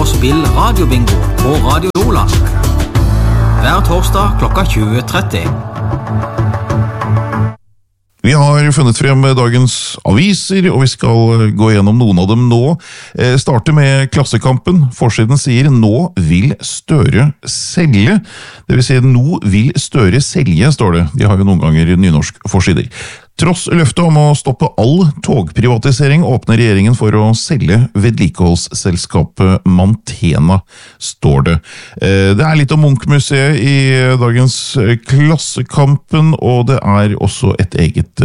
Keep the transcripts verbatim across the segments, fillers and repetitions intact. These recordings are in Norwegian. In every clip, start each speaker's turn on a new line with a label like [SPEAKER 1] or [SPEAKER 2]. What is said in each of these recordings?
[SPEAKER 1] og spill radiobingo på Radio Nordland. Hver torsdag klokka tjue tretti.
[SPEAKER 2] Vi har funnet frem dagens aviser, og vi skal gå gjennom noen av dem nå. Eh, starte med Klassekampen. Forsiden sier «Nå vil Støre selge». Det vil si «Nå vil Støre selge», står det. De har jo noen ganger nynorsk forsider. Tross løftet om å stoppe all togprivatisering åpner regjeringen for å selge vedlikeholdsselskapet Mantena, står det. Det er litt om Munch-museet i dagens Klassekampen, og det er også et eget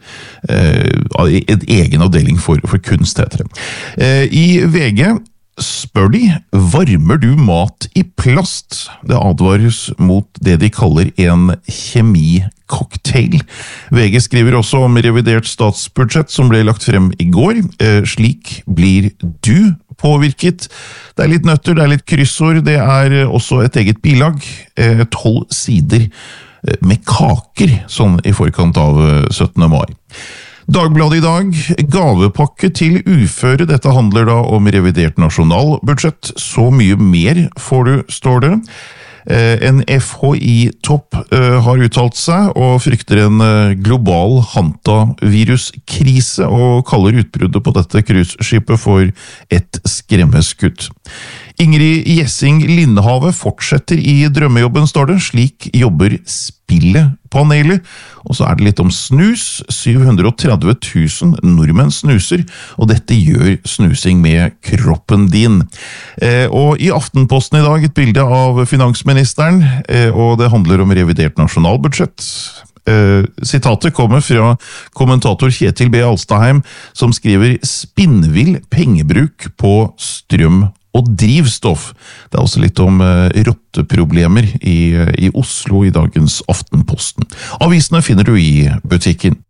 [SPEAKER 2] et egen avdeling for, for kunst, heter det. I V G spør de, varmer du mat i plast? Det advares mot det de kaller en kjemicocktail. V G skriver også om revidert statsbudsjett som ble lagt frem i går. Eh, slik blir du påvirket. Det er litt nøtter, det er litt kryssord, det er også et eget bilag, eh, tolv sider med kaker, sånn i forkant av syttende mai. Dagbladet i dag, gavepakke til uføre. Dette handler da om revidert nasjonalbudsjett. Så mye mer får du, står det. En F H I-topp har uttalt seg og frykter en global hantaviruskrise og kaller utbruddet på dette cruiseskipet for et skremmeskudd. Ingrid Gjessing Lindhave fortsetter i drømmejobben, står det. Slik jobber Spillepanelet. Og så er det litt om snus. syv hundre og tretti tusen nordmenn snuser, og dette gjør snusing med kroppen din. Eh, og i Aftenposten i dag et bilde av finansministeren, eh, og det handler om revidert nasjonalbudsjett. Uh, sitatet kommer fra kommentator Kjetil B. Alstaheim, som skriver «Spinnvill pengebruk på strøm og drivstoff». Det er også litt om uh, rotteproblemer i, uh, i Oslo i dagens Aftenposten. Avisene finner du i butikken.